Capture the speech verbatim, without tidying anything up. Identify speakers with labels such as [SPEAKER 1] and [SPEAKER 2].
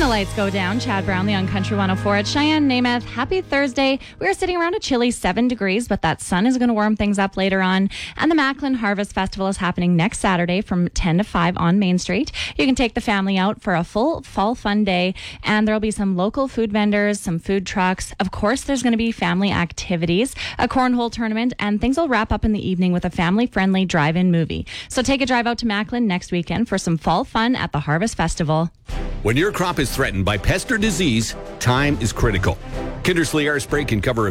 [SPEAKER 1] the lights go down, Chad Brownlee on Country one oh four at Cheyenne, Namath. Happy Thursday. We are sitting around a chilly seven degrees, but that sun is going to warm things up later on. And the Macklin Harvest Festival is happening next Saturday from ten to five on Main Street. You can take the family out for a full fall fun day, and there'll be some local food vendors, some food trucks. Of course, there's going to be family activities, a cornhole tournament, and things will wrap up in the evening with a family-friendly drive-in movie. So take a drive out to Macklin next weekend for some fall fun at the Harvest Festival.
[SPEAKER 2] When your crop is threatened by pest or disease, time is critical. Kindersley Air Spray can cover